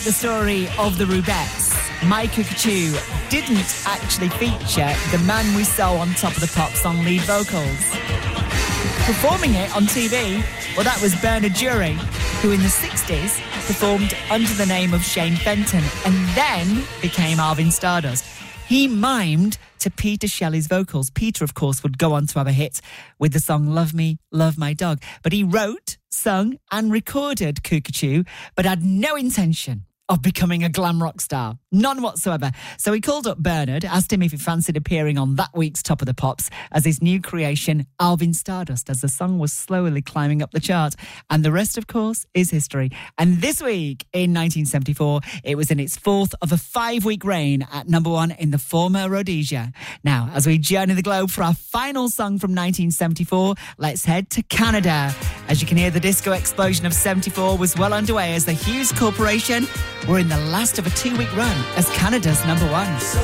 The story of the Rubettes. My Cuckoo didn't actually feature the man we saw on Top of the Pops on lead vocals. Performing it on TV, well, that was Bernard Jury, who in the 60s performed under the name of Shane Fenton and then became Alvin Stardust. He mimed to Peter Shelley's vocals. Peter, of course, would go on to have a hit with the song Love Me, Love My Dog. But he wrote, sung and recorded Cuckoo, but had no intention of becoming a glam rock star. None whatsoever. So he called up Bernard, asked him if he fancied appearing on that week's Top of the Pops as his new creation, Alvin Stardust, as the song was slowly climbing up the chart. And the rest, of course, is history. And this week, in 1974, it was in its fourth of a 5-week reign at number one in the former Rhodesia. Now, as we journey the globe for our final song from 1974, let's head to Canada. As you can hear, the disco explosion of 74 was well underway as the Hughes Corporation were in the last of a 2-week run as Canada's number one.